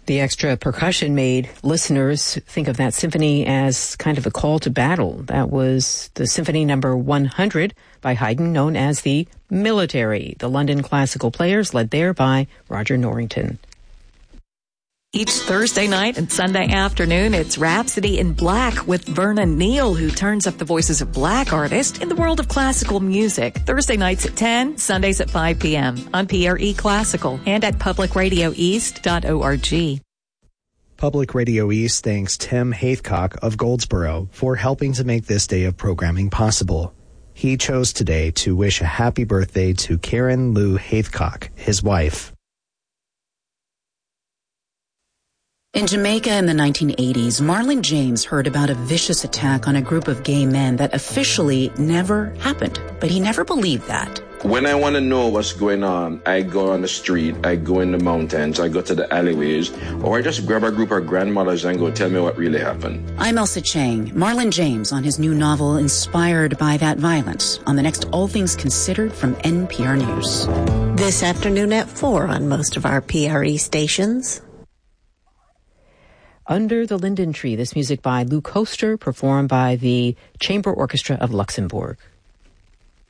The extra percussion made listeners think of that symphony as kind of a call to battle. That was the Symphony Number 100 by Haydn, known as the Military. The London Classical Players, led there by Roger Norrington. Each Thursday night and Sunday afternoon, it's Rhapsody in Black with Vernon Neal, who turns up the voices of Black artists in the world of classical music. Thursday nights at 10, Sundays at 5 p.m. on PRE Classical and at publicradioeast.org. Public Radio East thanks Tim Haithcock of Goldsboro for helping to make this day of programming possible. He chose today to wish a happy birthday to Karen Lou Haithcock, his wife. In Jamaica in the 1980s, Marlon James heard about a vicious attack on a group of gay men that officially never happened, but he never believed that. When I want to know what's going on, I go on the street, I go in the mountains, I go to the alleyways, or I just grab a group of grandmothers and go tell me what really happened. I'm Elsa Chang. Marlon James on his new novel Inspired by That Violence on the next All Things Considered from NPR News. This afternoon at 4 on most of our PRE stations. Under the Linden Tree, this music by Lou Koster, performed by the Chamber Orchestra of Luxembourg.